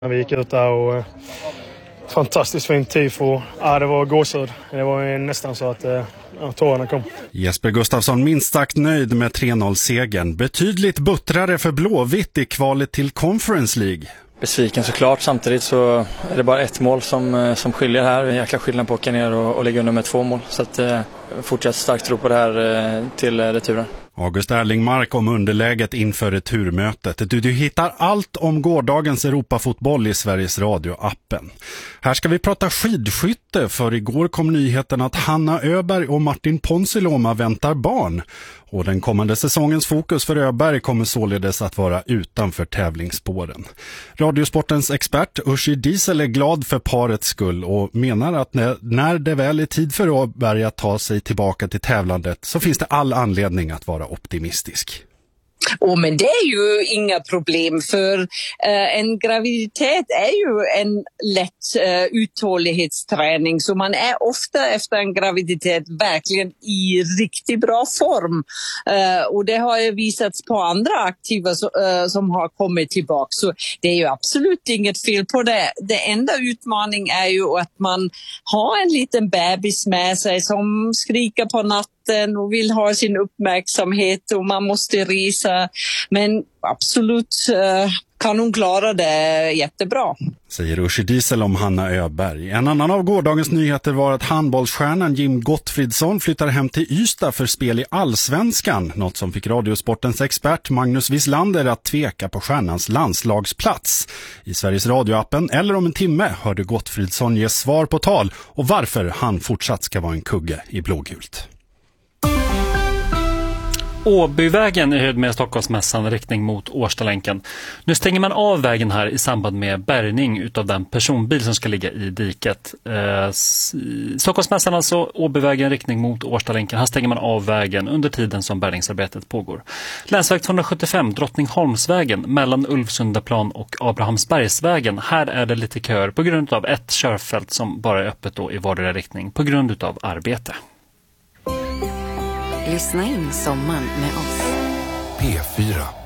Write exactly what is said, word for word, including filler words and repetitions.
När vi gick ut där och eh, fantastiskt fint tifo. Ja, det var gåshud. Det var nästan så att eh, ja, tårarna kom. Jesper Gustafsson minst sagt nöjd med tre noll-segern. Betydligt buttrare för Blåvitt i kvalet till Conference League. Besviken såklart, samtidigt så är det bara ett mål som, som skiljer här. En jäkla skillnad på att åka ner och, och lägga under med två mål. Så att eh, fortsatt starkt tro på det här eh, till eh, returen. August Erlingmark om underläget inför returmötet. Du, du hittar allt om gårdagens Europafotboll i Sveriges Radio-appen. Här ska vi prata skidskytte, för igår kom nyheten att Hanna Öberg och Martin Ponsiluoma väntar barn. Och den kommande säsongens fokus för Öberg kommer således att vara utanför tävlingsspåren. Radiosportens expert Uschi Diesel är glad för parets skull och menar att när, när det väl är tid för Öberg att ta sig tillbaka till tävlandet så finns det all anledning att vara optimistisk. Oh, men det är ju inga problem, för uh, en graviditet är ju en lätt uh, uthållighetsträning, så man är ofta efter en graviditet verkligen i riktigt bra form. Uh, och det har ju visats på andra aktiva so, uh, som har kommit tillbaka, så det är ju absolut inget fel på det. Det enda utmaning är ju att man har en liten bebis med sig som skriker på natten och vill ha sin uppmärksamhet och man måste resa. Men absolut kan hon klara det jättebra. Säger Uschi Diesel om Hanna Öberg. En annan av gårdagens nyheter var att handbollsstjärnan Jim Gottfridsson flyttar hem till Ystad för spel i Allsvenskan. Något som fick Radiosportens expert Magnus Wislander att tveka på stjärnans landslagsplats. I Sveriges Radio-appen eller om en timme hörde Gottfridsson ge svar på tal och varför han fortsatt ska vara en kugge i blågult. Åbyvägen är höjd med Stockholmsmässan riktning mot Årstalänken. Nu stänger man av vägen här i samband med bärgning utav den personbil som ska ligga i diket. Eh, Stockholmsmässan alltså, Åbyvägen riktning mot Årstalänken. Här stänger man av vägen under tiden som bärgningsarbetet pågår. Länsväg tvåhundrasjuttiofem, Drottningholmsvägen mellan Ulvsundaplan och Abrahamsbergsvägen. Här är det lite köer på grund av ett körfält som bara är öppet då i vardera riktning på grund utav arbete. Lyssna in sommaren med oss. P fyra.